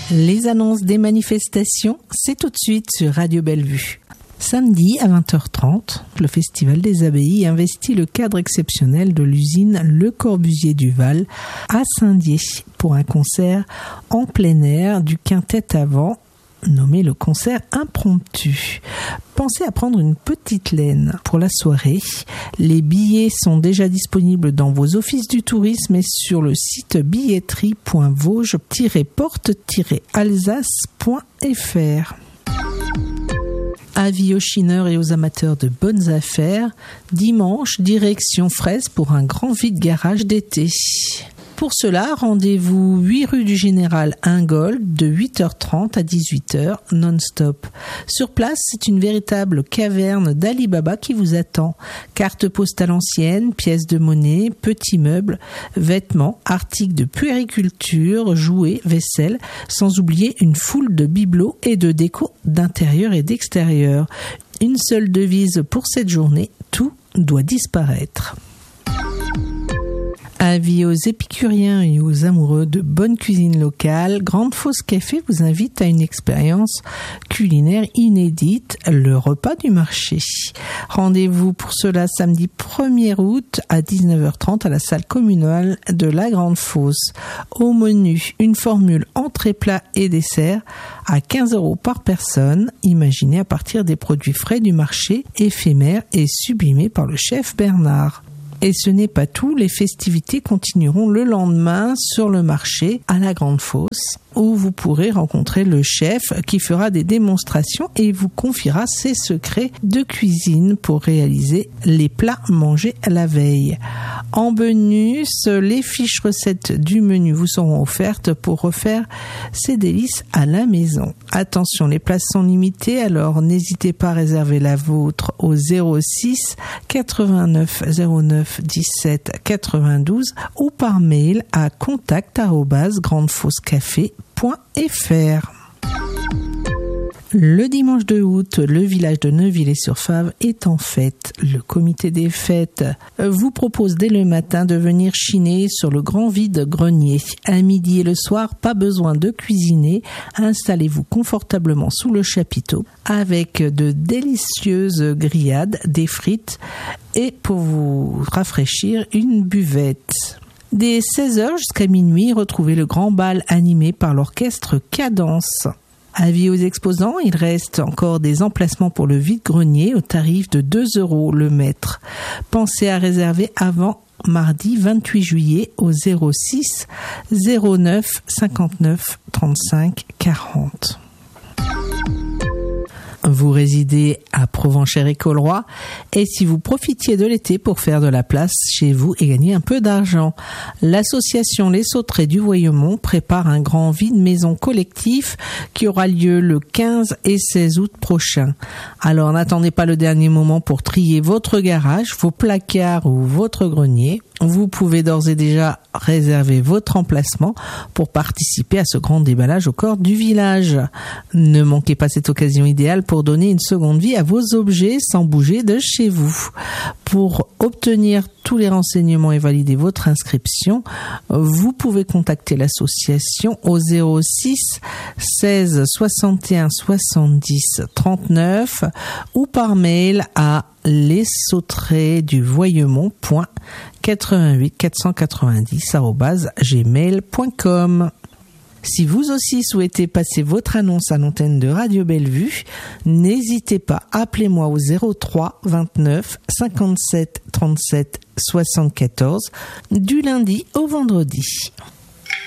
Les annonces des manifestations, c'est tout de suite sur Radio Bellevue. Samedi à 20h30, le Festival des Abbayes investit le cadre exceptionnel de l'usine Le Corbusier du Val à Saint-Dié pour un concert en plein air du quintet avant, nommé le concert impromptu. Pensez à prendre une petite laine pour la soirée. Les billets sont déjà disponibles dans vos offices du tourisme et sur le site billetterie.vosges-porte-alsace.fr. Avis aux chineurs et aux amateurs de bonnes affaires, dimanche, direction Fraise pour un grand vide-garage d'été. Pour cela, rendez-vous 8 rue du Général Ingold de 8h30 à 18h non-stop. Sur place, c'est une véritable caverne d'Ali Baba qui vous attend. Cartes postales anciennes, pièces de monnaie, petits meubles, vêtements, articles de puériculture, jouets, vaisselle, sans oublier une foule de bibelots et de déco d'intérieur et d'extérieur. Une seule devise pour cette journée, tout doit disparaître. Avis aux épicuriens et aux amoureux de bonne cuisine locale, Grande Fosse Café vous invite à une expérience culinaire inédite, le repas du marché. Rendez-vous pour cela samedi 1er août à 19h30 à la salle communale de la Grande Fosse. Au menu, une formule entrée, plat et dessert à 15 € par personne, imaginée à partir des produits frais du marché, éphémères et sublimés par le chef Bernard. Et ce n'est pas tout, les festivités continueront le lendemain sur le marché à la Grande Fosse, où vous pourrez rencontrer le chef qui fera des démonstrations et vous confiera ses secrets de cuisine pour réaliser les plats mangés la veille. En bonus, les fiches recettes du menu vous seront offertes pour refaire ces délices à la maison. Attention, les places sont limitées, alors n'hésitez pas à réserver la vôtre au 06 89 09 17 92 ou par mail à contact@grandefossecafé.fr. Le dimanche 2 août, le village de Neuville-et-sur-Fave est en fête. Le comité des fêtes vous propose dès le matin de venir chiner sur le grand vide-grenier. À midi et le soir, pas besoin de cuisiner. Installez-vous confortablement sous le chapiteau avec de délicieuses grillades, des frites et pour vous rafraîchir, une buvette. Dès 16h jusqu'à minuit, retrouvez le grand bal animé par l'orchestre Cadence. Avis aux exposants, il reste encore des emplacements pour le vide-grenier au tarif de 2 € le mètre. Pensez à réserver avant mardi 28 juillet au 06 09 59 35 40. Vous résidez à Provenchères-et-Colroy et si vous profitiez de l'été pour faire de la place chez vous et gagner un peu d'argent, l'association Les Sauterets du Voyemont prépare un grand vide-maison collectif qui aura lieu le 15 et 16 août prochain. Alors n'attendez pas le dernier moment pour trier votre garage, vos placards ou votre grenier. Vous pouvez d'ores et déjà réserver votre emplacement pour participer à ce grand déballage au cœur du village. Ne manquez pas cette occasion idéale pour donner une seconde vie à vos objets sans bouger de chez vous. Pour obtenir tous les renseignements et valider votre inscription, vous pouvez contacter l'association au 06 16 61 70 39 ou par mail à lesautretsduvvoyemont.88 490@gmail.com. Si vous aussi souhaitez passer votre annonce à l'antenne de Radio Bellevue, n'hésitez pas, appelez-moi au 03 29 57 37 74 du lundi au vendredi.